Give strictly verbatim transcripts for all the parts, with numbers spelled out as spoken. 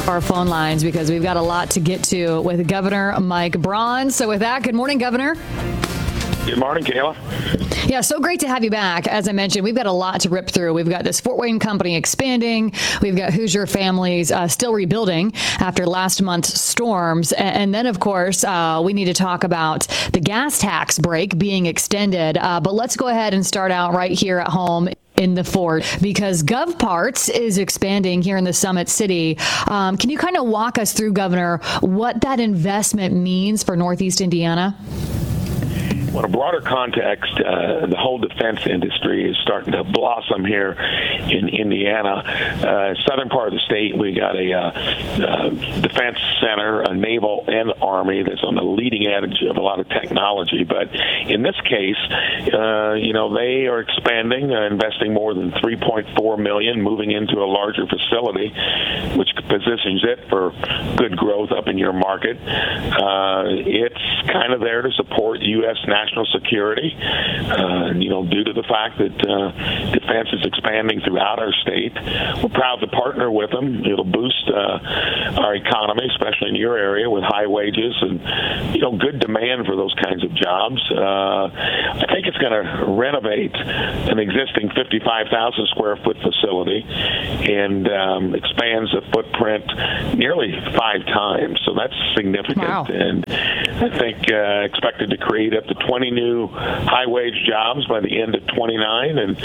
our phone lines because we've got a lot to get to with Governor Mike Braun. So with that, good morning, Governor. Good morning, Kayla. Yeah, so great to have you back. As I mentioned, we've got a lot to rip through. We've got this Fort Wayne company expanding. We've got Hoosier families uh, still rebuilding after last month's storms. And then, of course, uh, we need to talk about the gas tax break being extended. Uh, but let's go ahead and start out right here at home in the Fort, because GovParts is expanding here in the Summit City. Um, can you kind of walk us through, Governor, what that investment means for Northeast Indiana? Well, in a broader context, uh, the whole defense industry is starting to blossom here in Indiana. Uh, southern part of the state, we got a uh, uh, defense center, a naval and army that's on the leading edge of a lot of technology. But in this case, uh, you know, they are expanding, uh, investing more than three point four million dollars, moving into a larger facility, which positions it for good growth up in your market. Uh, it's kind of there to support U S national national security, uh, you know, due to the fact that uh, defense is expanding throughout our state. We're proud to partner with them. It'll boost uh, our economy, especially in your area, with high wages and, you know, good demand for those kinds of jobs. Uh, I think it's going to renovate an existing fifty-five thousand square foot facility and um, expands the footprint nearly five times. So that's significant. Wow. And I think uh, expected to create up to twenty new high-wage jobs by the end of twenty-nine, and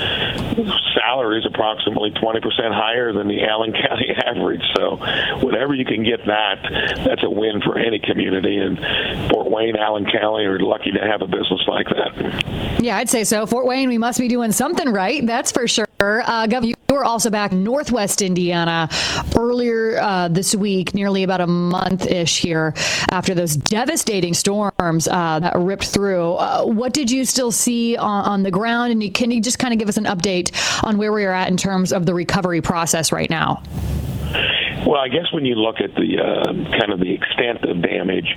salaries approximately twenty percent higher than the Allen County average. So whenever you can get that, that's a win for any community, and Fort Wayne, Allen County are lucky to have a business like that. Yeah, I'd say so. Fort Wayne, we must be doing something right, that's for sure. Uh, Governor, you were also back in Northwest Indiana earlier uh, this week, nearly about a month-ish here after those devastating storms uh, that ripped through. Uh, what did you still see on, on the ground? And you, can you just kind of give us an update on where we are at in terms of the recovery process right now? Well, I guess when you look at the uh, kind of the extent of damage,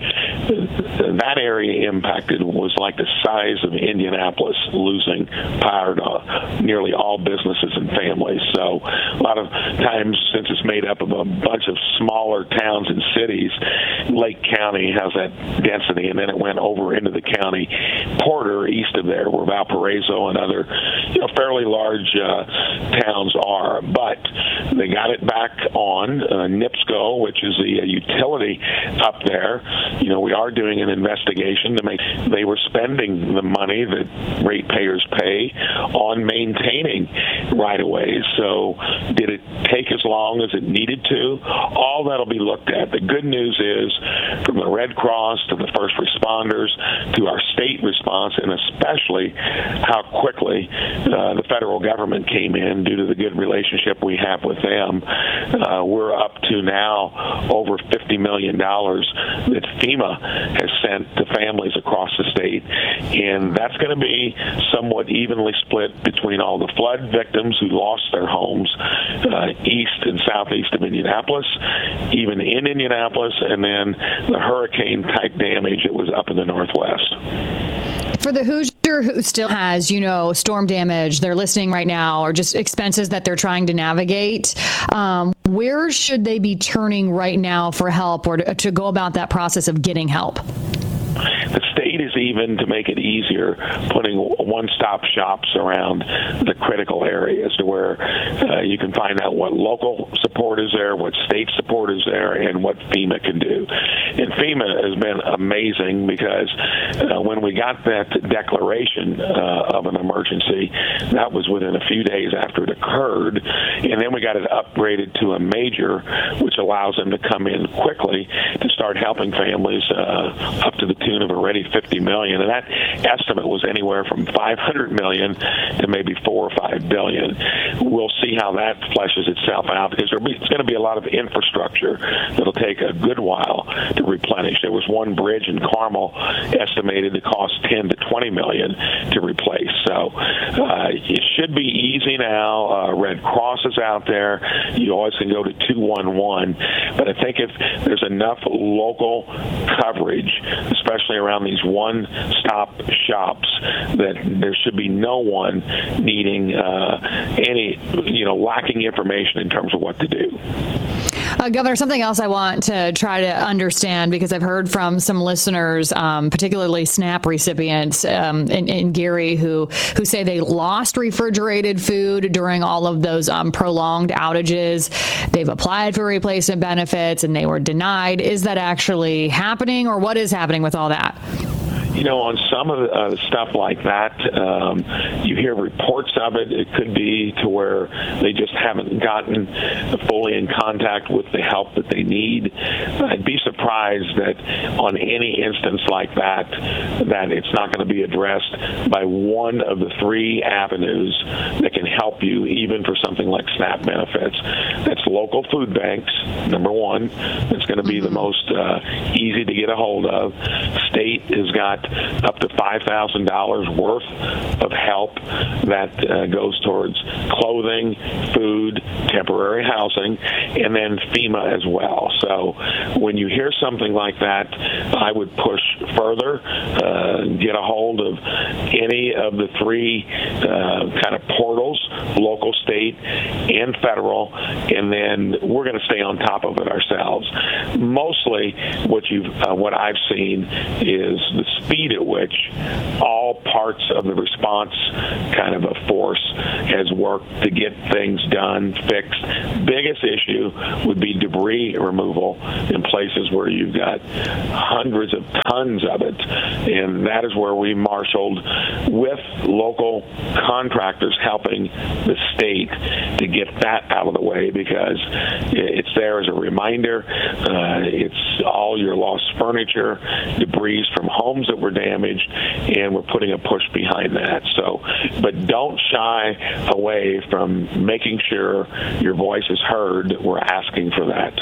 that area impacted was like the size of Indianapolis, losing power to nearly all businesses and families. So a lot of times, since it's made up of a bunch of smaller towns and cities, Lake County has that density, and then it went over into the county border east of there, where Valparaiso and other, you know, fairly large uh, towns are. But they got it back on. Uh, NIPSCO, which is the uh, utility up there, you know, we are doing an investigation to make they were spending the money that ratepayers pay on maintaining right-of-ways. So did it take as long as it needed to? All that'll be looked at. The good news is, from the Red Cross to the first responders to our state response, and especially how quickly uh, the federal government came in due to the good relationship we have with them, uh, we're up to now over fifty million dollars that FEMA has sent to families across the state, and that's going to be somewhat evenly split between all the flood victims who lost their homes uh, east and southeast of Indianapolis, even in Indianapolis, and then the hurricane-type damage that was up in the northwest. For the Hoosier who still has, you know, storm damage, they're listening right now, or just expenses that they're trying to navigate, um, where should they be turning right now for help, or to, to go about that process of getting help? The state is even, to make it easier, putting one-stop shops around the critical areas to where uh, you can find out what local support is there, what state support is there, and what FEMA can do. And FEMA has been amazing, because uh, when we got that declaration uh, of an emergency, that was within a few days after it occurred, and then we got it upgraded to a major, which allows them to come in quickly to start helping families uh, up to the tune of already fifty million dollars, and that estimate was anywhere from five hundred million dollars to maybe four or five billion dollars. We'll see how that fleshes itself out, because there's going to be a lot of infrastructure that'll take a good while to replenish. There was one bridge in Carmel estimated to cost ten to twenty million dollars to replace. So uh, it should be easy now. Uh, Red Cross is out there. You always can go to two one one, but I think if there's enough local coverage, especially around these one-stop shops, that there should be no one needing uh, any, you know, lacking information in terms of what to do. Uh, Governor, something else I want to try to understand, because I've heard from some listeners, um, particularly SNAP recipients um, in, in Gary, who who say they lost refrigerated food during all of those um, prolonged outages. They've applied for replacement benefits and they were denied. Is that actually happening, or what is happening with all that? You know, on some of the uh, stuff like that, um, you hear reports of it. It could be to where they just haven't gotten fully in contact with the help that they need. I'd be surprised that on any instance like that, that it's not going to be addressed by one of the three avenues that can help you, even for something like SNAP benefits. That's local food banks, number one. It's going to be the most uh, easy to get a hold of. State has got up to five thousand dollars worth of help that uh, goes towards clothing, food, temporary housing, and then FEMA as well. So when you hear something like that, I would push further, uh, get a hold of any of the three uh, kind of portals, local, state, and federal, and then we're going to stay on top of it ourselves. Mostly what you've, uh, what I've seen is the speed at which all parts of the response kind of a force has worked to get things done, fixed. Biggest issue would be debris removal in places where you've got hundreds of tons of it, and that is where we marshaled with local contractors helping the state to get that out of the way, because it's there as a reminder. Uh, it's all your lost furniture, debris from homes that were damaged, and we're putting a push behind that. So, but don't shy away from making sure your voice is heard. We're asking for that.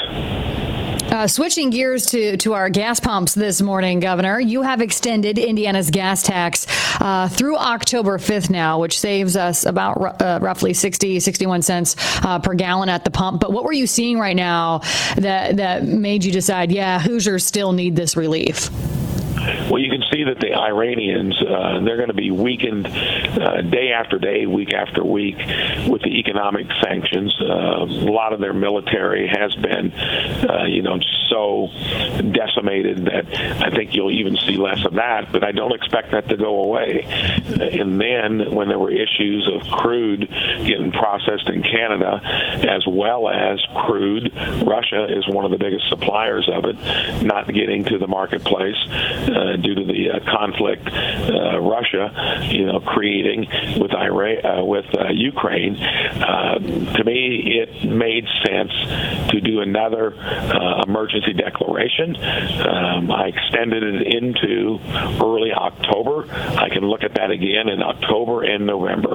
Uh, switching gears to, to our gas pumps this morning, Governor, you have extended Indiana's gas tax uh, through October fifth now, which saves us about uh, roughly sixty, sixty-one cents uh, per gallon at the pump. But what were you seeing right now that, that made you decide, yeah, Hoosiers still need this relief? Well, you can see that the Iranians, uh, they're going to be weakened uh, day after day, week after week with the economic sanctions. Uh, a lot of their military has been, uh, you know, so decimated that I think you'll even see less of that, but I don't expect that to go away. And then when there were issues of crude getting processed in Canada, as well as crude, Russia is one of the biggest suppliers of it, not getting to the marketplace. Uh, due to the uh, conflict uh, Russia, you know, creating with Iran, uh, with uh, Ukraine, uh, to me it made sense to do another uh, emergency declaration. Um, I extended it into early October. I can look at that again in October and November.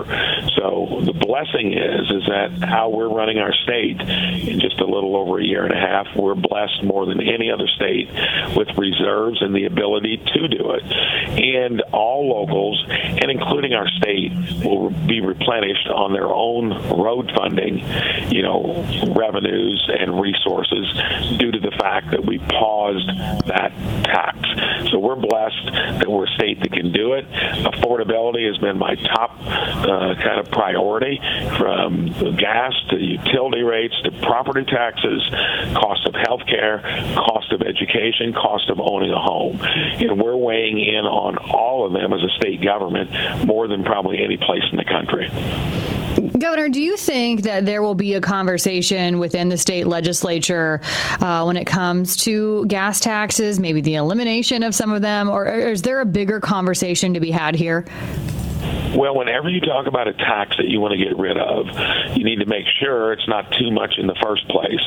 So the blessing is is that how we're running our state in just a little over a year and a half, we're blessed more than any other state with reserves and the ability to do it. And all locals, and including our state, will be replenished on their own road funding, you know, revenues and resources due to the fact that we paused that tax. So we're blessed that we're a state that can do it. Affordability has been my top uh, kind of priority, from gas to utility rates to property taxes, cost of health care, cost of education, cost of owning a home. And we're weighing in on all of them as a state government more than probably any place in the country. Governor, do you think that there will be a conversation within the state legislature uh, when it comes to gas taxes, maybe the elimination of some of them, or, or is there a bigger conversation to be had here? Well, whenever you talk about a tax that you want to get rid of, you need to make sure it's not too much in the first place.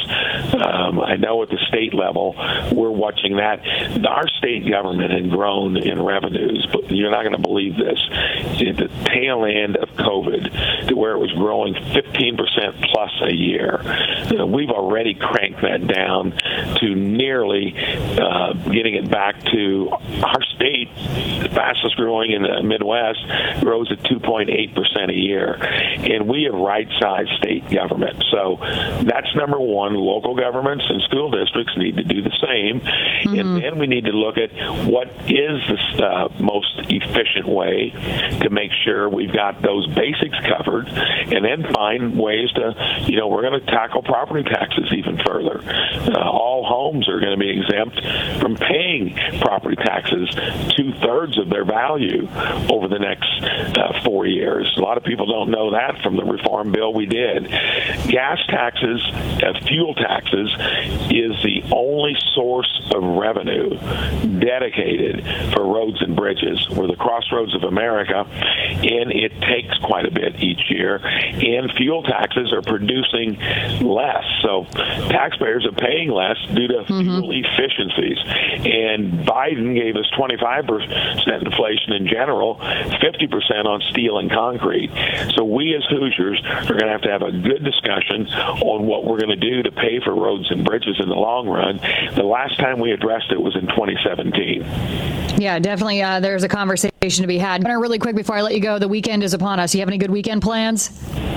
Um, I know at the state level, we're watching that. Our state government had grown in revenues, but you're not going to believe this. At the tail end of COVID, to where it was growing fifteen percent plus a year, uh, we've already cranked that down to nearly uh, getting it back to our state, the fastest growing in the Midwest, grows at at two point eight percent a year. And we have right-sized state government. So that's number one. Local governments and school districts need to do the same. Mm-hmm. And then we need to look at what is the uh, most efficient way to make sure we've got those basics covered, and then find ways to, you know, we're going to tackle property taxes even further. Uh, all homes are going to be exempt from paying property taxes two-thirds of their value over the next uh, four years. A lot of people don't know that from the reform bill we did. Gas taxes, uh, fuel taxes, is the only source of revenue dedicated for roads and bridges. We're the crossroads of America, and it takes quite a bit each year. And fuel taxes are producing less, so taxpayers are paying less due to mm-hmm. fuel efficiencies. And Biden gave us twenty-five percent inflation in general, fifty percent on steel and concrete. So we as Hoosiers are going to have to have a good discussion on what we're going to do to pay for roads and bridges in the long run. The last time we addressed it was in twenty seventeen. Yeah, definitely. Uh, there's a conversation to be had. Really quick before I let you go, the weekend is upon us. Do you have any good weekend plans?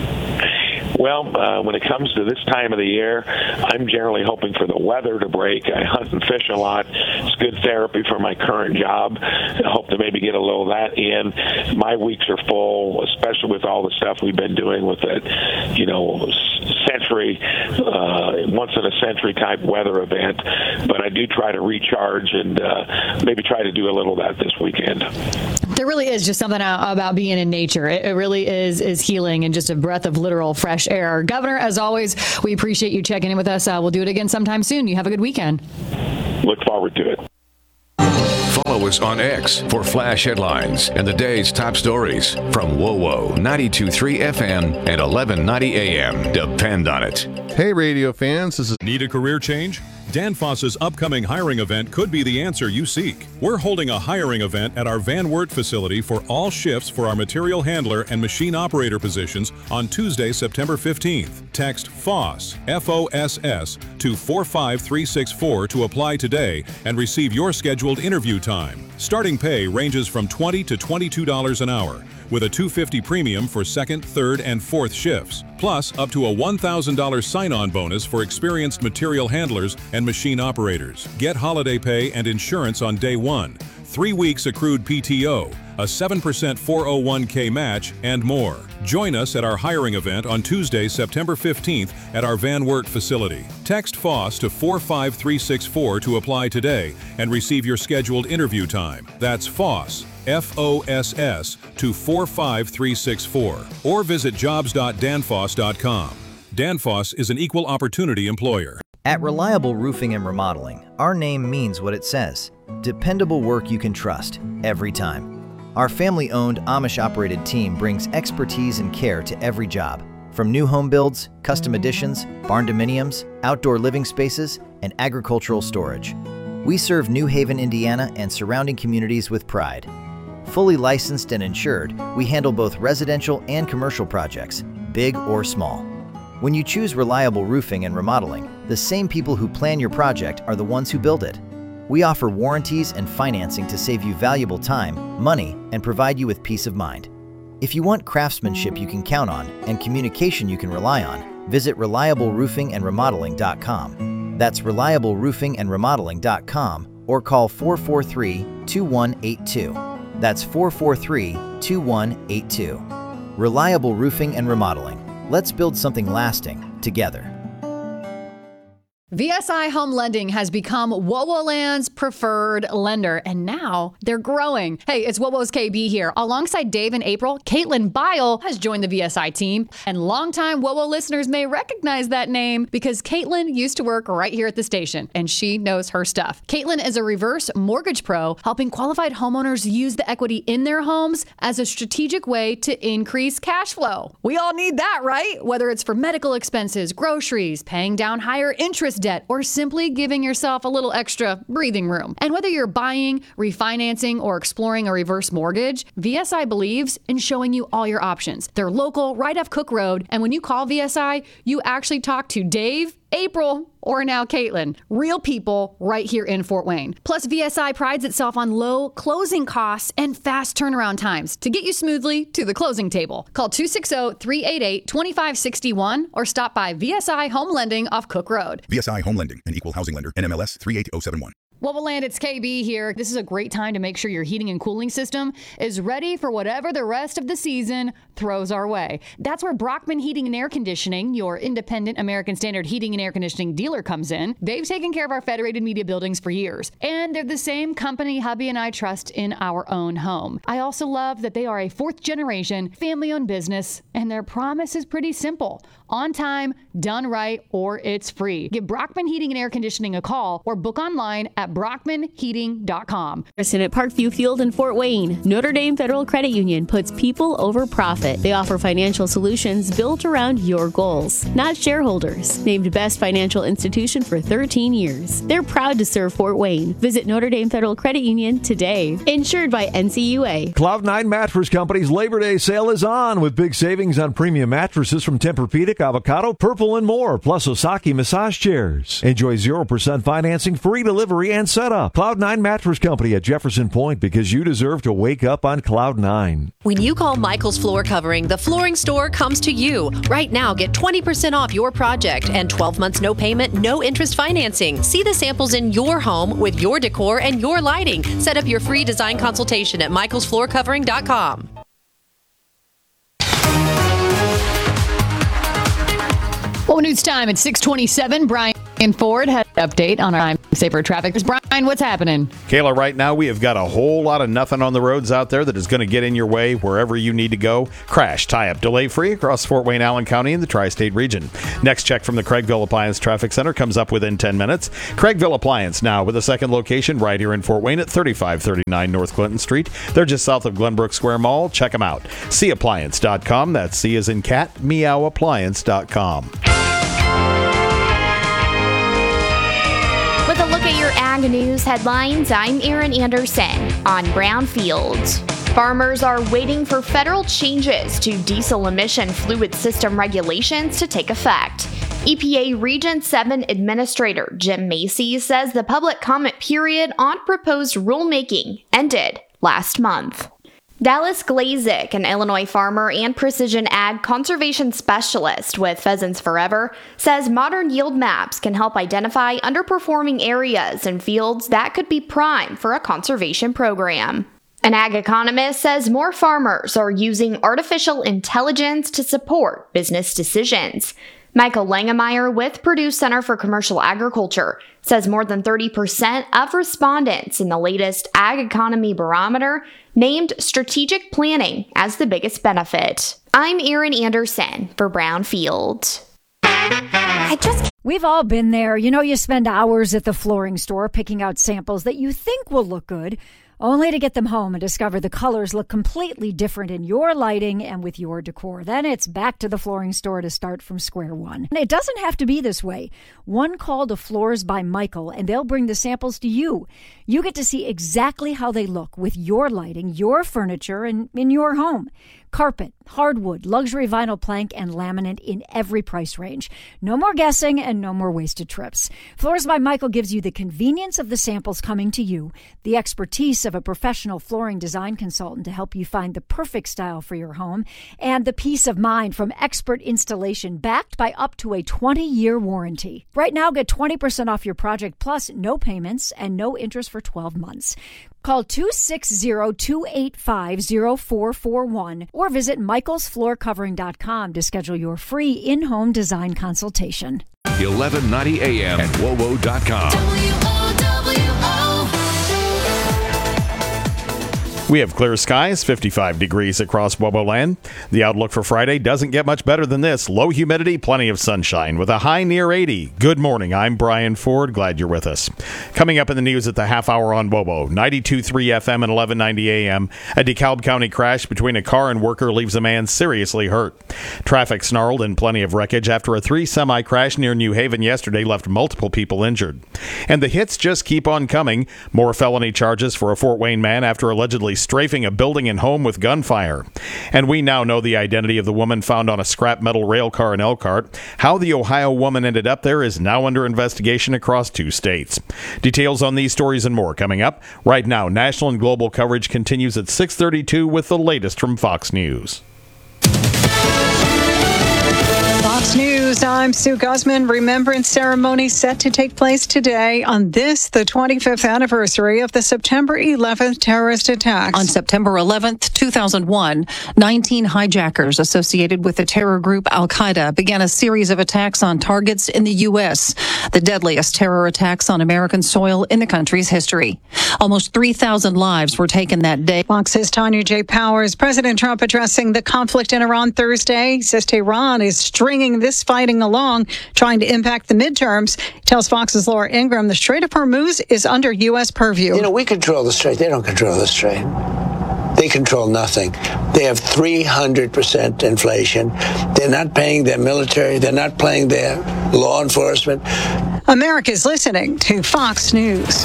Well, uh, when it comes to this time of the year, I'm generally hoping for the weather to break. I hunt and fish a lot. It's good therapy for my current job. I hope to maybe get a little of that in. My weeks are full, especially with all the stuff we've been doing with that, you know, century, uh, once in a century type weather event. But I do try to recharge and uh, maybe try to do a little of that this weekend. There really is just something about being in nature. It, it really is is healing and just a breath of literal fresh air. Governor, as always, we appreciate you checking in with us. Uh, we'll do it again sometime soon. You have a good weekend. Look forward to it. Follow us on X for flash headlines and the day's top stories from W O W O ninety-two point three F M and eleven ninety A M. Depend on it. Hey, radio fans. This is Need a career change? Danfoss's upcoming hiring event could be the answer you seek. We're holding a hiring event at our Van Wert facility for all shifts for our material handler and machine operator positions on Tuesday, September fifteenth. Text FOSS, F O S S, to four five three six four to apply today and receive your scheduled interview time. Starting pay ranges from twenty to twenty-two dollars an hour, with a two hundred fifty dollars premium for second, third, and fourth shifts, plus up to a one thousand dollars sign-on bonus for experienced material handlers and machine operators. Get holiday pay and insurance on day one, three weeks accrued P T O, a seven percent four oh one k match, and more. Join us at our hiring event on Tuesday, September fifteenth at our Van Wert facility. Text FOSS to four five three six four to apply today and receive your scheduled interview time. That's FOSS, F O S S, to four five three six four, or visit jobs dot danfoss dot com. Danfoss is an equal opportunity employer. At Reliable Roofing and Remodeling, our name means what it says. Dependable work you can trust, every time. Our family-owned, Amish-operated team brings expertise and care to every job. From new home builds, custom additions, barn dominiums, outdoor living spaces, and agricultural storage. We serve New Haven, Indiana and surrounding communities with pride. Fully licensed and insured, we handle both residential and commercial projects, big or small. When you choose Reliable Roofing and Remodeling, the same people who plan your project are the ones who build it. We offer warranties and financing to save you valuable time, money, and provide you with peace of mind. If you want craftsmanship you can count on and communication you can rely on, visit reliable roofing and remodeling dot com. That's reliable roofing and remodeling dot com or call four four three, two one eight two. That's four four three, two one eight two. Reliable Roofing and Remodeling. Let's build something lasting together. V S I Home Lending has become WOWOland's preferred lender, and now they're growing. Hey, it's WOWO's K B here. Alongside Dave and April, Caitlin Bile has joined the V S I team, and longtime WOWO listeners may recognize that name because Caitlin used to work right here at the station, and she knows her stuff. Caitlin is a reverse mortgage pro, helping qualified homeowners use the equity in their homes as a strategic way to increase cash flow. We all need that, right? Whether it's for medical expenses, groceries, paying down higher interest debt, or simply giving yourself a little extra breathing room. And whether you're buying, refinancing, or exploring a reverse mortgage, V S I believes in showing you all your options. They're local, right off Cook Road, and when you call V S I, you actually talk to Dave April, or now Caitlin. Real people right here in Fort Wayne. Plus, V S I prides itself on low closing costs and fast turnaround times to get you smoothly to the closing table. Call two six zero, three eight eight, two five six one or stop by V S I Home Lending off Cook Road. V S I Home Lending, an equal housing lender, N M L S three eight zero seven one. Woboland, it's K B here. This is a great time to make sure your heating and cooling system is ready for whatever the rest of the season throws our way. That's where Brockman Heating and Air Conditioning, your independent American Standard heating and air conditioning dealer, comes in. They've taken care of our Federated Media buildings for years, and they're the same company hubby and I trust in our own home. I also love that they are a fourth generation family-owned business, and their promise is pretty simple. On time, done right, or it's free. Give Brockman Heating and Air Conditioning a call or book online at brockman heating dot com. At Parkview Field in Fort Wayne, Notre Dame Federal Credit Union puts people over profit. They offer financial solutions built around your goals, not shareholders. Named Best Financial Institution for thirteen years. They're proud to serve Fort Wayne. Visit Notre Dame Federal Credit Union today. Insured by N C U A. Cloud nine Mattress Company's Labor Day sale is on with big savings on premium mattresses from Tempur-Pedic, Avocado, Purple, and more, plus Osaki massage chairs. Enjoy zero percent financing, free delivery, and setup. Cloud nine Mattress Company at Jefferson Point, because you deserve to wake up on Cloud nine. When you call Michael's Floor Covering, the flooring store comes to you. Right now, get twenty percent off your project and twelve months no payment, no interest financing. See the samples in your home with your decor and your lighting. Set up your free design consultation at michaels floor covering dot com. Well, news time at six twenty-seven. Brian Ford had an update on our safer traffic. Brian, what's happening? Kayla, right now we have got a whole lot of nothing on the roads out there that is going to get in your way wherever you need to go. Crash, tie-up, delay-free across Fort Wayne, Allen County, and the Tri-State region. Next check from the Craigville Appliance Traffic Center comes up within ten minutes. Craigville Appliance now with a second location right here in Fort Wayne at thirty-five thirty-nine North Clinton Street. They're just south of Glenbrook Square Mall. Check them out. see appliance dot com. That's C as in cat, meow appliance dot com. With a look at your ag news headlines, I'm Erin Anderson on Brownfield. Farmers are waiting for federal changes to diesel emission fluid system regulations to take effect. E P A Region seven Administrator Jim Macy says the public comment period on proposed rulemaking ended last month. Dallas Glazik, an Illinois farmer and precision ag conservation specialist with Pheasants Forever, says modern yield maps can help identify underperforming areas and fields that could be prime for a conservation program. An ag economist says more farmers are using artificial intelligence to support business decisions. Michael Langemeyer with Purdue Center for Commercial Agriculture says more than thirty percent of respondents in the latest Ag Economy Barometer named strategic planning as the biggest benefit. I'm Erin Anderson for Brownfield. I just We've all been there. You know, you spend hours at the flooring store picking out samples that you think will look good, only to get them home and discover the colors look completely different in your lighting and with your decor. Then it's back to the flooring store to start from square one. And it doesn't have to be this way. One call to Floors by Michael, and they'll bring the samples to you. You get to see exactly how they look with your lighting, your furniture, and in your home. Carpet, hardwood, luxury vinyl plank, and laminate in every price range. No more guessing and no more wasted trips. Floors by Michael gives you the convenience of the samples coming to you, the expertise of a professional flooring design consultant to help you find the perfect style for your home, and the peace of mind from expert installation backed by up to a twenty-year warranty. Right now, get twenty percent off your project plus no payments and no interest for twelve months. Call two six zero, two eight five, zero four four one or visit michaels floor covering dot com to schedule your free in-home design consultation. eleven ninety A M at wowo dot com. We have clear skies, fifty-five degrees across Woboland. The outlook for Friday doesn't get much better than this. Low humidity, plenty of sunshine with a high near eighty. Good morning. I'm Brian Ford. Glad you're with us. Coming up in the news at the half hour on Wobo, ninety-two point three F M and eleven ninety A M. A DeKalb County crash between a car and worker leaves a man seriously hurt. Traffic snarled and plenty of wreckage after a three semi crash near New Haven yesterday left multiple people injured. And the hits just keep on coming. More felony charges for a Fort Wayne man after allegedly strafing a building and home with gunfire. And we now know the identity of the woman found on a scrap metal rail car in Elkhart. How the Ohio woman ended up there is now under investigation across two states. Details on these stories and more coming up. Right now, national and global coverage continues at six thirty-two with the latest from Fox News. Fox News, I'm Sue Guzman. Remembrance ceremony set to take place today on this, the twenty-fifth anniversary of the September eleventh terrorist attacks. On September eleventh, two thousand one, nineteen hijackers associated with the terror group Al-Qaeda began a series of attacks on targets in the U S, the deadliest terror attacks on American soil in the country's history. Almost three thousand lives were taken that day. Fox's Tanya J. Powers. President Trump addressing the conflict in Iran Thursday says Tehran is stringing this fighting along, trying to impact the midterms. He tells Fox's Laura Ingraham the Strait of Hormuz is under U S purview. You know, we control the Strait. They don't control the Strait. They control nothing. They have three hundred percent inflation. They're not paying their military. They're not paying their law enforcement. America's listening to Fox News.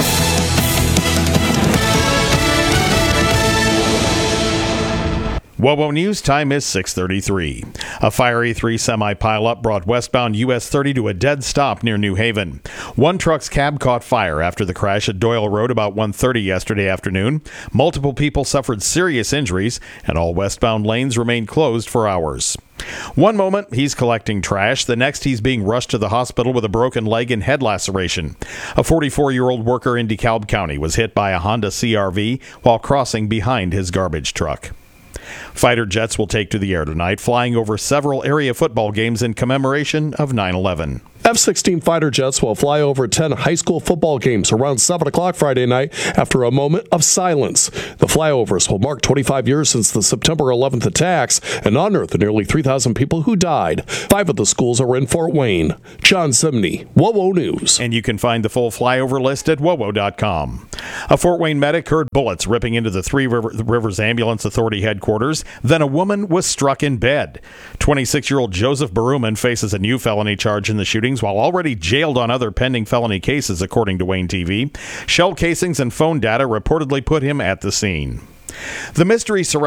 WOWO News time is six thirty-three. A fiery three semi pileup brought westbound U S thirty to a dead stop near New Haven. One truck's cab caught fire after the crash at Doyle Road about one thirty yesterday afternoon. Multiple people suffered serious injuries, and all westbound lanes remained closed for hours. One moment, he's collecting trash. The next, he's being rushed to the hospital with a broken leg and head laceration. A forty-four-year-old worker in DeKalb County was hit by a Honda C R V while crossing behind his garbage truck. Fighter jets will take to the air tonight, flying over several area football games in commemoration of nine eleven. F sixteen fighter jets will fly over ten high school football games around seven o'clock Friday night after a moment of silence. The flyovers will mark twenty-five years since the September eleventh attacks and honor the nearly three thousand people who died. Five of the schools are in Fort Wayne. John Simney, WOWO News. And you can find the full flyover list at W O W O dot com. A Fort Wayne medic heard bullets ripping into the Three River, Rivers Ambulance Authority headquarters. Then a woman was struck in bed. twenty-six-year-old Joseph Baruman faces a new felony charge in the shootings while already jailed on other pending felony cases, according to Wayne T V. Shell casings and phone data reportedly put him at the scene. The mystery surrounding